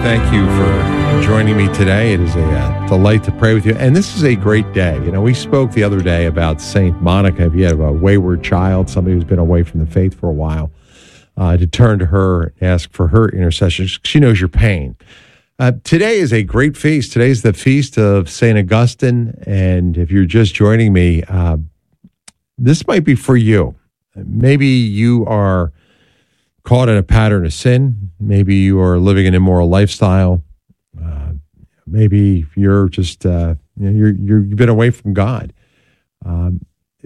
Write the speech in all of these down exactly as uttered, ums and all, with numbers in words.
Thank you for joining me today. It is a uh, delight to pray with you. And this is a great day. You know, we spoke the other day about Saint Monica. If you have a wayward child, somebody who's been away from the faith for a while, uh, to turn to her and ask for her intercession. She knows your pain. Uh, today is a great feast. Today's the feast of Saint Augustine. And if you're just joining me, uh, this might be for you. Maybe you are caught in a pattern of sin. Maybe you are living an immoral lifestyle. Uh, maybe you're just uh, you know, you're, you're you've been away from God. Um,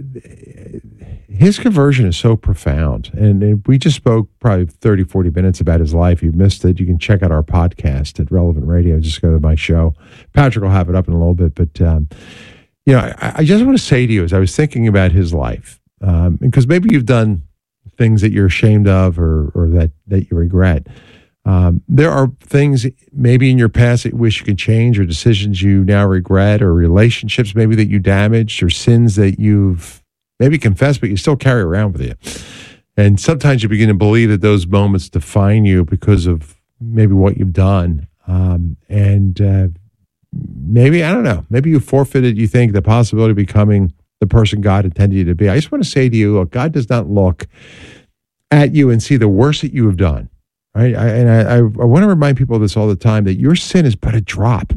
his conversion is so profound, and we just spoke probably thirty, forty minutes about his life. If you missed it, you can check out our podcast at Relevant Radio. Just go to my show. Patrick will have it up in a little bit, but um, you know, I, I just want to say to you, as I was thinking about his life, um, because maybe you've done things that you're ashamed of or or that, that you regret. Um, there are things maybe in your past that you wish you could change, or decisions you now regret, or relationships maybe that you damaged, or sins that you've maybe confessed but you still carry around with you. And sometimes you begin to believe that those moments define you because of maybe what you've done. Um, and uh, maybe, I don't know, maybe you forfeited, you think, the possibility of becoming the person God intended you to be. I just want to say to you, look, God does not look at you and see the worst that you have done, right? I, and I, I, I want to remind people of this all the time, that your sin is but a drop,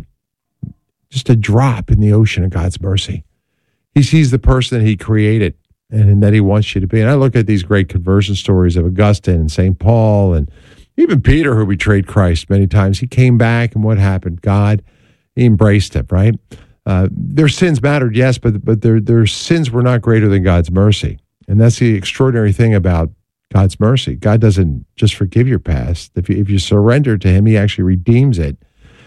just a drop in the ocean of God's mercy. He sees the person that he created and that he wants you to be. And I look at these great conversion stories of Augustine and Saint Paul and even Peter, who betrayed Christ many times. He came back, and what happened? God, he embraced him, right? Uh, their sins mattered, yes, but but their their sins were not greater than God's mercy. And that's the extraordinary thing about God's mercy. God doesn't just forgive your past. If you, if you surrender to him, he actually redeems it.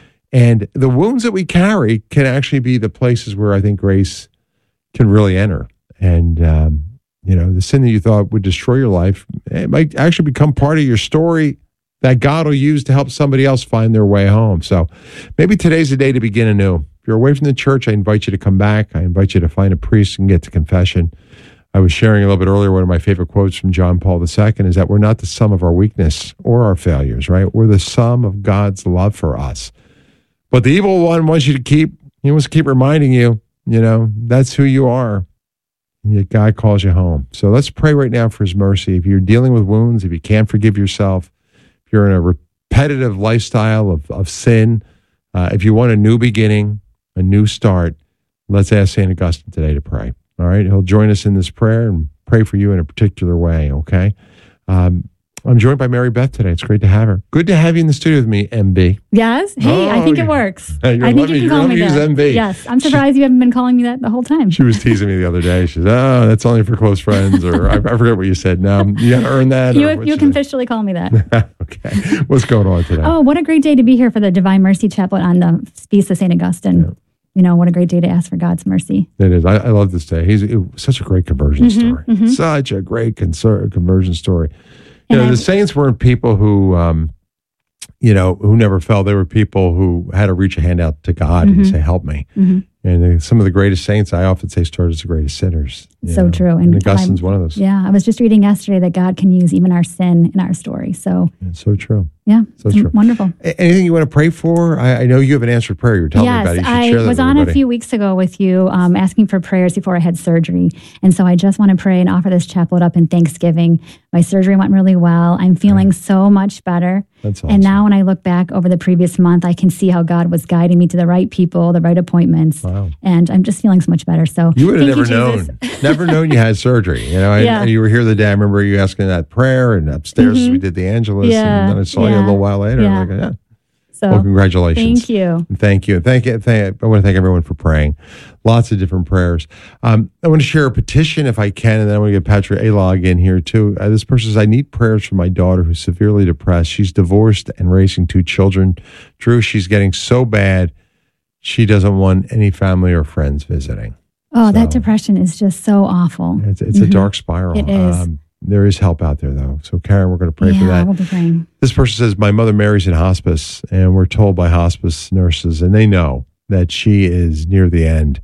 And the wounds that we carry can actually be the places where I think grace can really enter. And, um, you know, the sin that you thought would destroy your life, it might actually become part of your story that God will use to help somebody else find their way home. So maybe today's the day to begin anew. If you're away from the church, I invite you to come back. I invite you to find a priest and get to confession. I was sharing a little bit earlier, one of my favorite quotes from John Paul the Second is that we're not the sum of our weakness or our failures, right? We're the sum of God's love for us. But the evil one wants you to keep, he wants to keep reminding you, you know, that's who you are. And yet God calls you home. So let's pray right now for his mercy. If you're dealing with wounds, if you can't forgive yourself, if you're in a repetitive lifestyle of, of sin, uh, if you want a new beginning, a new start, let's ask Saint Augustine today to pray. All right, he'll join us in this prayer and pray for you in a particular way, okay? Um, I'm joined by Mary Beth today. It's great to have her. Good to have you in the studio with me, M B. Yes. Hey, oh, I think it works. I think you can call me that. M B. Yes, I'm surprised she, you haven't been calling me that the whole time. She was teasing me the other day. She said, oh, that's only for close friends, or I, I forget what you said. Now, you got to earn that. You, you can officially call me that. Okay. What's going on today? Oh, what a great day to be here for the Divine Mercy Chaplet on the Feast of Saint Augustine. Yeah. You know, what a great day to ask for God's mercy. It is. I, I love this day. He's it was such a great conversion mm-hmm, story. Mm-hmm. Such a great conser- conversion story. You and know, I, the saints weren't people who, um, you know, who never fell. They were people who had to reach a hand out to God mm-hmm. and say, help me. Mm-hmm. And uh, some of the greatest saints, I often say, started as the greatest sinners. So know? true. And, and Augustine's I'm, one of those. Yeah. I was just reading yesterday that God can use even our sin in our story. So it's so true. Yeah. So true. Wonderful. A- anything you want to pray for? I, I know you have an answered prayer. You were telling yes, me about it. You should I share that was with on everybody. a few weeks ago with you um, asking for prayers before I had surgery. And so I just want to pray and offer this chaplet up in thanksgiving. My surgery went really well. I'm feeling right. so much better. That's awesome. And now when I look back over the previous month, I can see how God was guiding me to the right people, the right appointments. Wow. And I'm just feeling so much better. So you would have never known, never known you had surgery. You know, I, yeah. you were here the day I remember you asking that prayer, and upstairs mm-hmm. we did the Angelus, yeah. and then I saw yeah. you a little while later. Yeah. Like, yeah. So, well, congratulations. Thank you. And thank you. Thank you. Thank, I want to thank everyone for praying. Lots of different prayers. Um, I want to share a petition if I can, and then I want to get Patrick Alog in here too. Uh, this person says, I need prayers for my daughter who's severely depressed. She's divorced and raising two children. Drew, she's getting so bad, she doesn't want any family or friends visiting. Oh, so, that depression is just so awful. It's, it's mm-hmm. a dark spiral. It is. Um, There is help out there, though. So, Karen, we're going to pray yeah, for that. We'll be praying. This person says, my mother Mary's in hospice, and we're told by hospice nurses, and they know that she is near the end.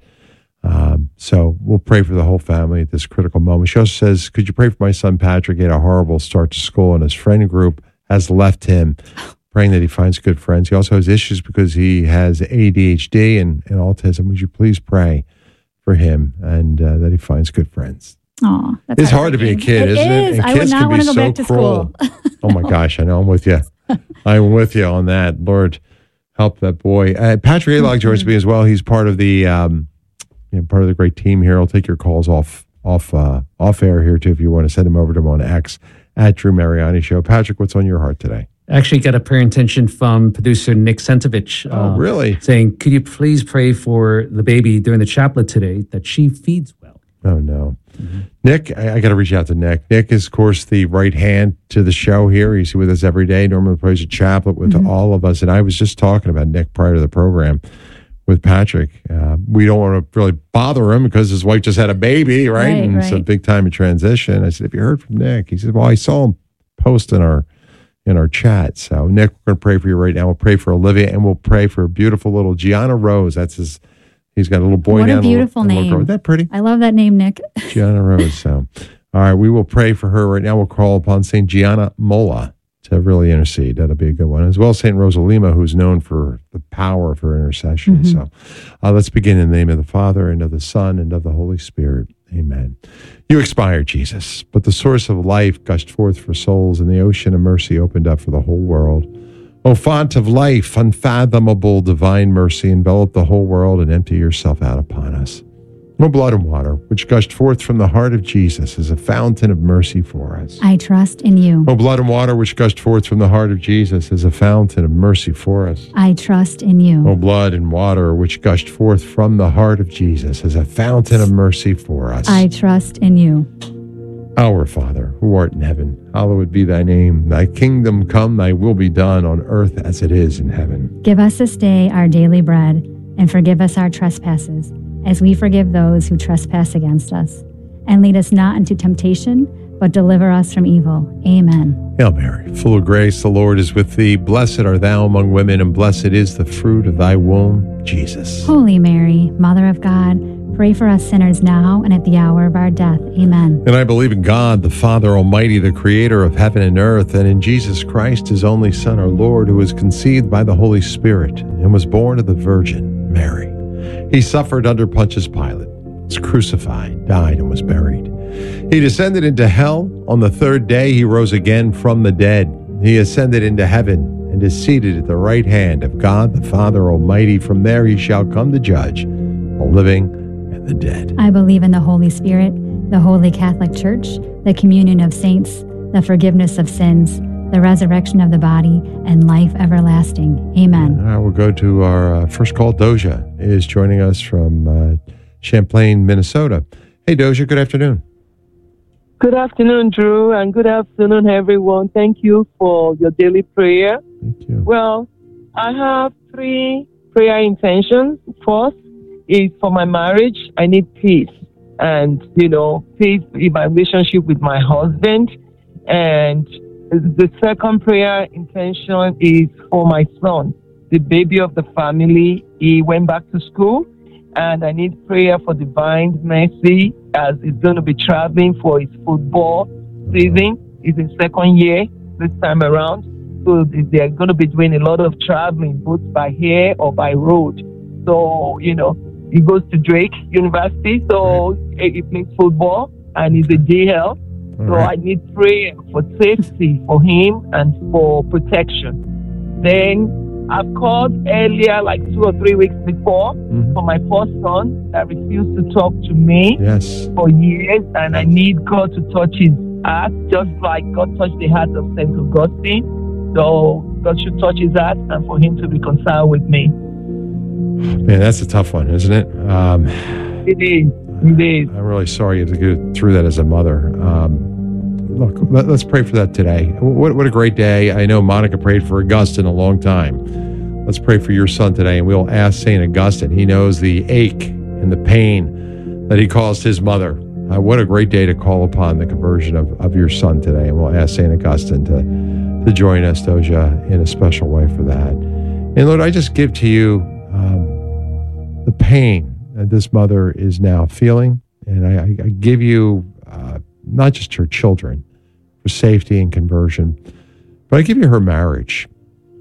Um, so we'll pray for the whole family at this critical moment. She also says, could you pray for my son Patrick? He had a horrible start to school, and his friend group has left him. praying that he finds good friends. He also has issues because he has A D H D and, and autism. Would you please pray for him and uh, that he finds good friends? Oh, that's it's hard to be a kid, it isn't is. it? And I kids would not can want be to go so back to cruel. school. Oh my gosh, I know. I'm with you. I'm with you on that. Lord, help that boy. Uh, Patrick Alog joins me as well. He's part of the um, you know, part of the great team here. I'll take your calls off off uh, off air here too if you want to send them over to him on X at Drew Mariani Show. Patrick, what's on your heart today? Actually got a prayer intention from producer Nick Sentovich. Oh, uh, really? Saying, could you please pray for the baby during the chaplet today that she feeds well? Oh, no. Mm-hmm. Nick, I, I got to reach out to Nick. Nick is, of course, the right hand to the show here. He's with us every day. Normally plays a chaplet with mm-hmm. all of us. And I was just talking about Nick prior to the program with Patrick. Uh, we don't want to really bother him because his wife just had a baby, right? right and right. it's a big time of transition. I said, have you heard from Nick? He said, well, I saw him post in our in our chat. So, Nick, we're going to pray for you right now. We'll pray for Olivia, and we'll pray for a beautiful little Gianna Rose. That's his, he's got a little boy what now. What a beautiful a little, name. Girl. Isn't that pretty? I love that name, Nick. Gianna Rose. So, all right, we will pray for her right now. We'll call upon Saint Gianna Molla to really intercede. That'll be a good one. As well as Saint Rosalima, who's known for the power of her intercession. Mm-hmm. So, uh, let's begin in the name of the Father, and of the Son, and of the Holy Spirit. Amen. You expired, Jesus, but the source of life gushed forth for souls, and the ocean of mercy opened up for the whole world. O font of life, unfathomable divine mercy, envelop the whole world and empty yourself out upon us. O blood and water, which gushed forth from the heart of Jesus as a fountain of mercy for us. I trust in you. O blood and water, which gushed forth from the heart of Jesus as a fountain of mercy for us. I trust in you. O blood and water, which gushed forth from the heart of Jesus as a fountain of mercy for us. I trust in you. Our Father, who art in heaven, hallowed be thy name. Thy kingdom come, thy will be done on earth as it is in heaven. Give us this day our daily bread, and forgive us our trespasses, as we forgive those who trespass against us. And lead us not into temptation, but deliver us from evil. Amen. Hail Mary, full of grace, the Lord is with thee. Blessed art thou among women, and blessed is the fruit of thy womb, Jesus. Holy Mary, Mother of God, pray for us sinners now and at the hour of our death. Amen. And I believe in God, the Father Almighty, the creator of heaven and earth, and in Jesus Christ, his only Son, our Lord, who was conceived by the Holy Spirit and was born of the Virgin Mary. He suffered under Pontius Pilate, was crucified, died, and was buried. He descended into hell. On the third day, he rose again from the dead. He ascended into heaven and is seated at the right hand of God, the Father Almighty. From there he shall come to judge the living and the dead. I believe in the Holy Spirit, the Holy Catholic Church, the communion of saints, the forgiveness of sins, the resurrection of the body, and life everlasting. Amen. All right, we'll go to our uh, first call. Doja is joining us from uh, Champlain, Minnesota. Hey, Doja, good afternoon. Good afternoon, Drew, and good afternoon, everyone. Thank you for your daily prayer. Thank you. Well, I have three prayer intentions. First is for my marriage. I need peace, and, you know, peace in my relationship with my husband. And the second prayer intention is for my son, the baby of the family. He went back to school, and I need prayer for divine mercy as he's going to be traveling for his football season. He's in second year this time around. So they're going to be doing a lot of traveling, both by air or by road. So, you know, he goes to Drake University, so he plays football, and he's a D L. So right. I need prayer for safety for him and for protection. Then I've called earlier, like two or three weeks before, mm-hmm. for my first son that refused to talk to me yes. for years, and I need God to touch his heart, just like God touched the heart of Saint Augustine. So God should touch his heart and for him to reconcile with me. Man, that's a tough one, isn't it? Um, it is. It is. I'm really sorry you have to go through that as a mother. Um, look, let, let's pray for that today. What, what a great day. I know Monica prayed for Augustine a long time. Let's pray for your son today, and we'll ask Saint Augustine. He knows the ache and the pain that he caused his mother. Uh, what a great day to call upon the conversion of, of your son today. And we'll ask Saint Augustine to, to join us, Doja, in a special way for that. And Lord, I just give to you um, the pain that this mother is now feeling. And I, I give you uh, not just her children for safety and conversion, but I give you her marriage. Uh,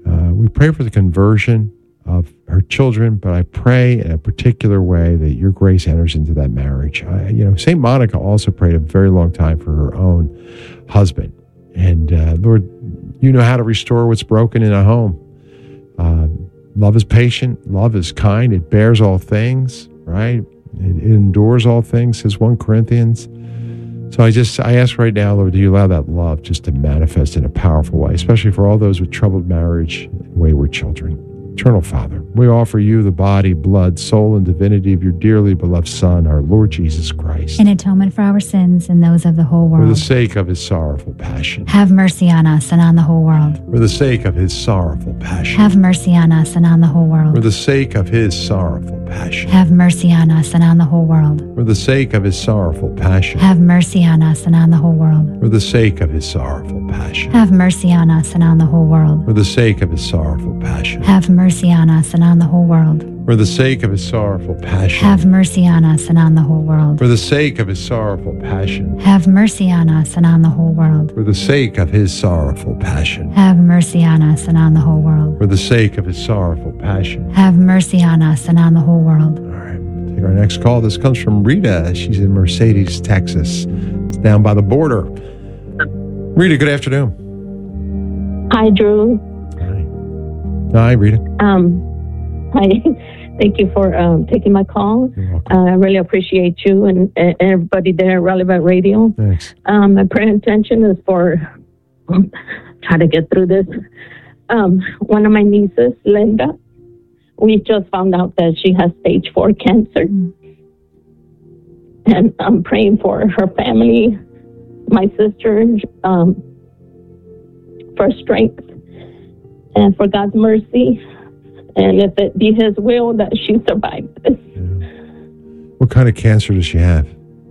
we pray for the conversion of her children, but I pray in a particular way that your grace enters into that marriage. I, you know, Saint Monica also prayed a very long time for her own husband. And uh, Lord, you know how to restore what's broken in a home. Uh, love is patient. Love is kind. It bears all things, right? It, it endures all things, says First Corinthians. So I just, I ask right now, Lord, do you allow that love just to manifest in a powerful way, especially for all those with troubled marriage and wayward children. Eternal Father, we offer you the body, blood, soul, and divinity of your dearly beloved Son, our Lord Jesus Christ. In atonement for our sins and those of the whole world. For the sake of his sorrowful passion. Have mercy on us and on the whole world. For the sake of his sorrowful passion. Have mercy on us and on the whole world. For the sake of his sorrowful passion. Have mercy on us and on the whole world. For the sake of his sorrowful passion. Have mercy on us and on the whole world. For the sake of his sorrowful passion. Have mercy on us and on the whole world. For the sake of his sorrowful passion. Have mercy on us and on the whole world. For the sake of his sorrowful passion. Have mercy on us and on the whole world. For the sake of his sorrowful passion. Have mercy on us and on the whole world. For the sake of his sorrowful passion. Have mercy on us and on the whole world. For the sake of his sorrowful passion. Have mercy on us and on the whole world. All right, take our next call. This comes from Rita. She's in Mercedes, Texas. It's down by the border. Rita, good afternoon. Hi, Drew. Hi. Hi, Rita. Um, hi. Thank you for um, taking my call. You're welcome. Uh, I really appreciate you and, and everybody there at Relevant Radio. Thanks. Um, my prayer intention is for um, try to get through this. Um, one of my nieces, Linda, we just found out that she has stage four cancer, and I'm praying for her family, my sister, um, for strength and for God's mercy. And if it be his will that she survive this. Yeah. What kind of cancer does she have?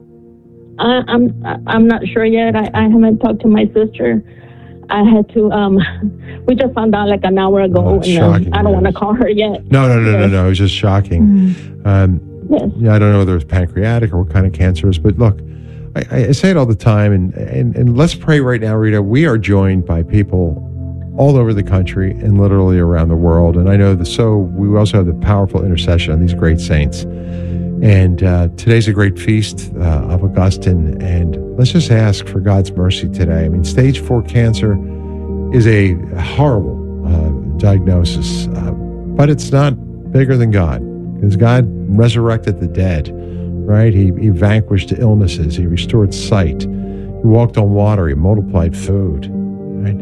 I, I'm I'm not sure yet. I, I haven't talked to my sister. I had to, um, we just found out like an hour ago. Oh, that's and um, shocking, I don't want to yes. call her yet. No, no, no, no, Yes. no. It was just shocking. Mm. Um, Yes. yeah, I don't know whether it's pancreatic or what kind of cancer it is, but look, I, I say it all the time, and, and, and let's pray right now, Rita. We are joined by people all over the country and literally around the world. And I know that, so we also have the powerful intercession of these great saints. And uh, today's a great feast uh, of Augustine. And let's just ask for God's mercy today. I mean, stage four cancer is a horrible uh, diagnosis, uh, but it's not bigger than God, because God resurrected the dead, right? He, he vanquished illnesses. He restored sight. He walked on water. He multiplied food, right?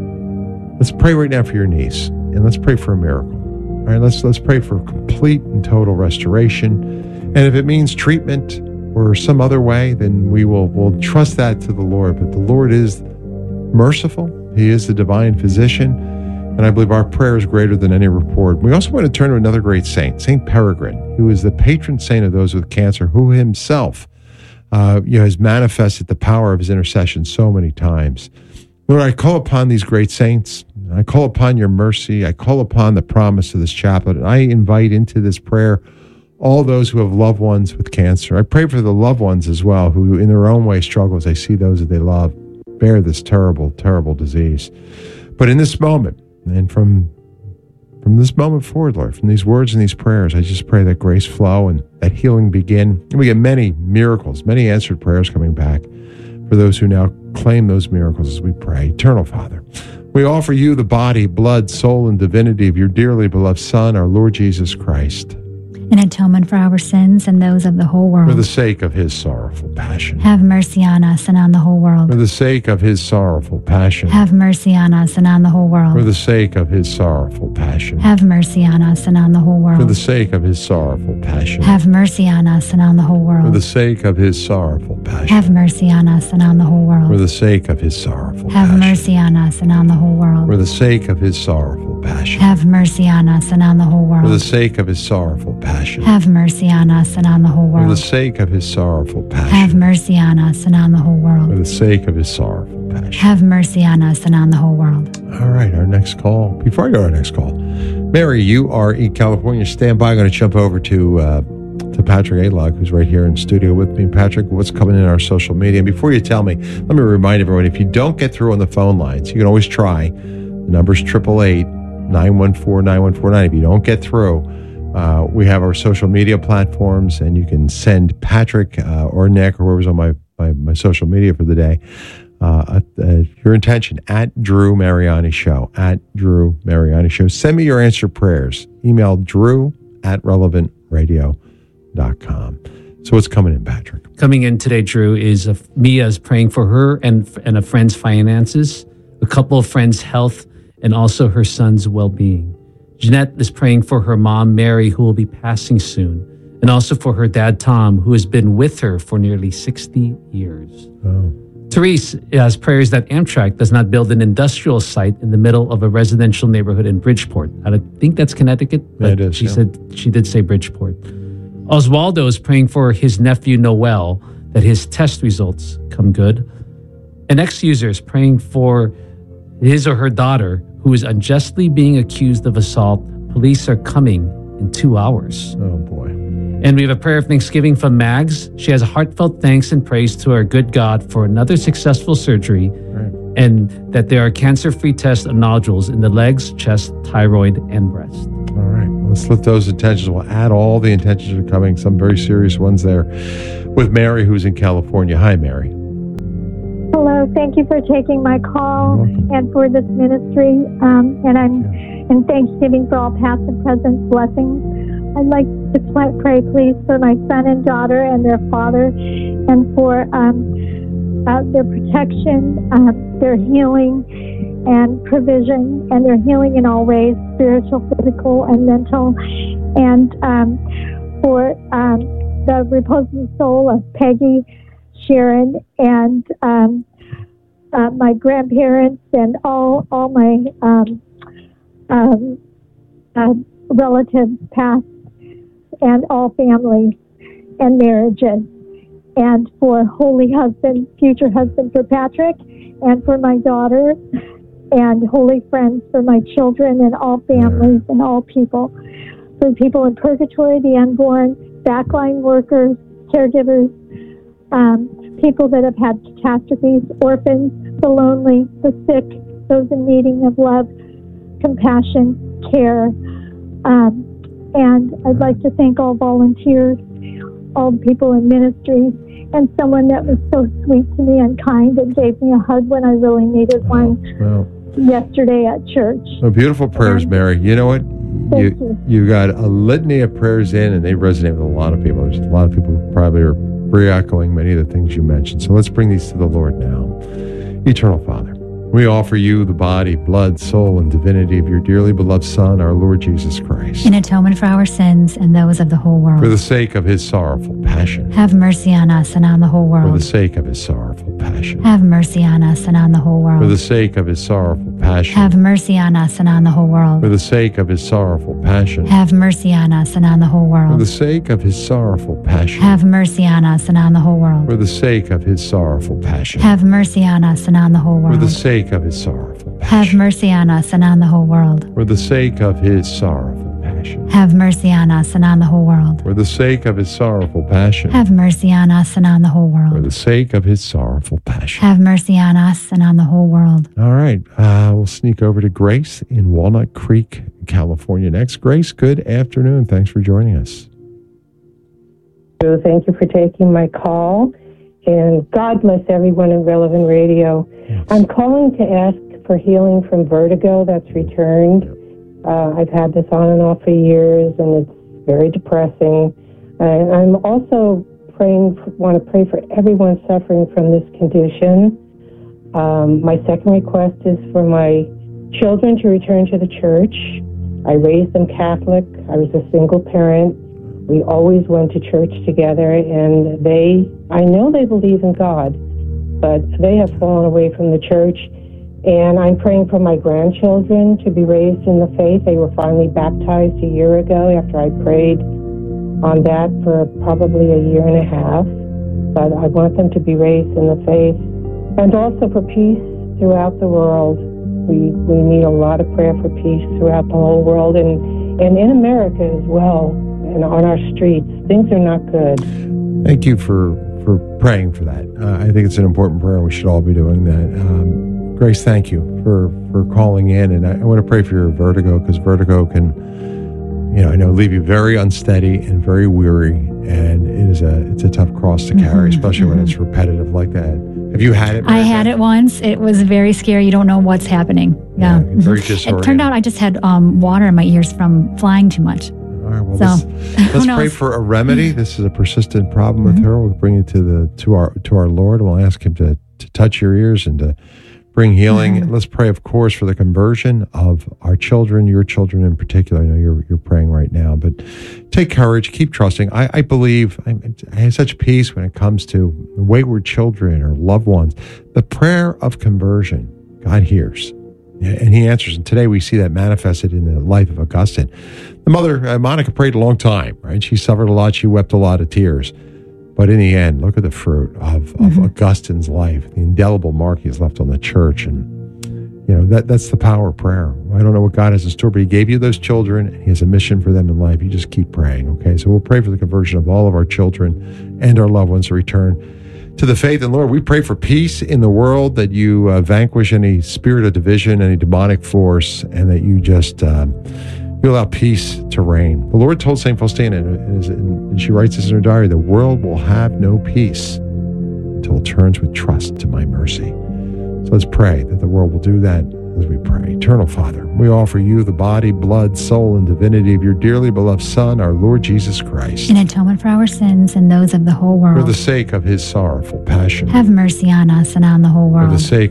Let's pray right now for your niece, and let's pray for a miracle. All right, let's let's pray for complete and total restoration. And if it means treatment or some other way, then we will we'll trust that to the Lord. But the Lord is merciful. He is the divine physician, and I believe our prayer is greater than any report. We also want to turn to another great saint, Saint Peregrine, who is the patron saint of those with cancer, who himself uh, you know, has manifested the power of his intercession so many times. Lord, I call upon these great saints. I call upon your mercy. I call upon the promise of this chaplet. And I invite into this prayer all those who have loved ones with cancer. I pray for the loved ones as well, who in their own way struggle as they see those that they love bear this terrible, terrible disease. But in this moment, and from, from this moment forward, Lord, from these words and these prayers, I just pray that grace flow and that healing begin. And we get many miracles, many answered prayers coming back for those who now claim those miracles as we pray. Eternal Father, we offer you the body, blood, soul, and divinity of your dearly beloved Son, our Lord Jesus Christ, In atonement for our sins and those of the whole world. for the sake of his sorrowful passion. Have mercy on us and on the whole world. For the sake of his sorrowful passion. Have mercy on us and on the whole world. For the sake of his sorrowful passion. Have mercy on us and on the whole world. For the sake of his sorrowful passion. Have mercy on us and on the whole world. For the sake of his sorrowful passion. Have mercy on us and on the whole world. For the sake of his sorrowful Have passion. mercy on us and on the whole world. For the sake of his sorrowful passion. Have mercy on us and on the whole For the world. sake of his sorrowful passion. Have mercy on us and on the whole For the world. sake of his sorrowful Have passion. mercy on us and on the whole For world. the sake of his sorrowful passion. Have mercy on us and on the whole world. All right, our next call. Before I go to our next call, Mary, you are in California. Stand by. I'm going to jump over to uh, to Patrick Alog, who's right here in studio with me. Patrick, what's coming in our social media? And before you tell me, let me remind everyone, if you don't get through on the phone lines, you can always try. The number's triple eight, nine one four, nine one four nine. If you don't get through, uh, we have our social media platforms, and you can send Patrick uh, or Nick or whoever's on my, my, my social media for the day uh, uh, your intention at Drew Mariani Show, at Drew Mariani Show. Send me your answer prayers. Email drew at relevant radio dot com. So what's coming in, Patrick? Coming in today, Drew, is a, Mia's praying for her and, and a friend's finances, a couple of friends' health, and also her son's well-being. Jeanette is praying for her mom, Mary, who will be passing soon, and also for her dad, Tom, who has been with her for nearly sixty years. Oh. Therese has prayers that Amtrak does not build an industrial site in the middle of a residential neighborhood in Bridgeport. I think that's Connecticut, but yeah, it is, she yeah. said she did say Bridgeport. Oswaldo is praying for his nephew, Noel, that his test results come good. An ex-user is praying for his or her daughter, who is unjustly being accused of assault. Police are coming in two hours. Oh, boy. And we have a prayer of thanksgiving from Mags. She has a heartfelt thanks and praise to our good God for another successful surgery, Right. and that there are cancer-free tests of nodules in the legs, chest, thyroid, and breast. All right. Well, let's lift those intentions. We'll add all the intentions that are coming, some very serious ones there, with Mary, who's in California. Hi, Mary. Hello, thank you for taking my call and for this ministry. Um, and I'm in Thanksgiving for all past and present blessings. I'd like to pl- pray, please, for my son and daughter and their father, and for um, uh, their protection, uh, their healing, and provision, and their healing in all ways, spiritual, physical, and mental, and um, for um, the reposing soul of Peggy, Sharon, and um, uh, my grandparents, and all all my um, um, uh, relatives, past, and all families and marriages, and for holy husband, future husband for Patrick, and for my daughter, and holy friends for my children, and all families and all people, for people in purgatory, the unborn, backline workers, caregivers, um, people that have had catastrophes, orphans, the lonely, the sick, those in needing of love, compassion, care. Um, and I'd like to thank all volunteers, all the people in ministries, and someone that was so sweet to me and kind and gave me a hug when I really needed one Well, yesterday at church. so beautiful prayers, Mary. You know what? Thank You, you. you got a litany of prayers in, and they resonate with a lot of people. There's a lot of people who probably are re-echoing many of the things you mentioned. So let's bring these to the Lord now. Eternal Father, we offer you the body, blood, soul, and divinity of your dearly beloved Son, our Lord Jesus Christ, In atonement for our sins and those of the whole for world. the sake of his sorrowful passion, Have mercy on us and on the whole for the world. sake of his sorrowful passion, Have mercy on us and on the whole for the world. sake of his sorrowful passion, Have mercy on us and on the whole for world. the sake of his sorrowful passion, Have mercy on us and on the whole for the world. sake of his sorrowful passion, Have mercy on us and on the whole for world. the sake of his sorrowful passion, Have mercy on us and on the whole for the world. sake of his sorrowful Have passion, mercy on us and on the whole world. for the sake of his sorrowful passion, Have mercy on us and on the whole world. for the sake of his sorrowful passion, Have mercy on us and on the whole for world. the sake of his sorrowful passion. Have mercy on us and on the whole world. All right, uh, we'll sneak over to Grace in Walnut Creek, California next. Grace, good afternoon. Thanks for joining us. Thank you for taking my call, and God bless everyone in Relevant Radio. Yes. I'm calling to ask for healing from vertigo that's returned. Uh, I've had this on and off for years, and it's very depressing. Uh, I'm also praying, want to pray for everyone suffering from this condition. Um, my second request is for my children to return to the church. I raised them Catholic. I was a single parent. We always went to church together, and they, I know they believe in God, but they have fallen away from the church. And I'm praying for my grandchildren to be raised in the faith. They were finally baptized a year ago after I prayed on that for probably a year and a half. But I want them to be raised in the faith. And also for peace throughout the world. We we need a lot of prayer for peace throughout the whole world, and, and in America as well, and on our streets. Things are not good. Thank you for, for praying for that. Uh, I think it's an important prayer. We should all be doing that. Um, Grace, thank you for, for calling in. And I, I want to pray for your vertigo, because vertigo can, you know, I know leave you very unsteady and very weary. And it is a, it's a tough cross to carry, mm-hmm, especially mm-hmm. when it's repetitive like that. Have you had it? I had it once. It was very scary. You don't know what's happening. Yeah. yeah very disoriented. It turned out I just had um, water in my ears from flying too much. All right, well, so, let's, let's pray for a remedy. This is a persistent problem with mm-hmm. her. We'll bring it to the to our to our Lord. We'll ask him to, to touch your ears and to bring healing. Mm-hmm. Let's pray, of course, for the conversion of our children, your children in particular. I know you're you're praying right now, but take courage, keep trusting. I, I believe I, I have such peace when it comes to wayward children or loved ones. The prayer of conversion, God hears. And he answers. And today we see that manifested in the life of Augustine. The mother, uh, Monica, prayed a long time, right? She suffered a lot. She wept a lot of tears. But in the end, look at the fruit of, mm-hmm. of Augustine's life, the indelible mark he has left on the church. And, you know, that that's the power of prayer. I don't know what God has in store, but he gave you those children, and he has a mission for them in life. You just keep praying, okay? So we'll pray for the conversion of all of our children and our loved ones to return to the faith. And Lord, we pray for peace in the world, that you uh, vanquish any spirit of division, any demonic force, and that you just um, you allow peace to reign. The Lord told Saint Faustina, and, and she writes this in her diary, the world will have no peace until it turns with trust to my mercy. So let's pray that the world will do that as we pray. Eternal Father, we offer you the body, blood, soul, and divinity of your dearly beloved Son, our Lord Jesus Christ. In atonement for our sins and those of the whole world. For the sake of his sorrowful passion. Have mercy on us and on the whole world. For the sake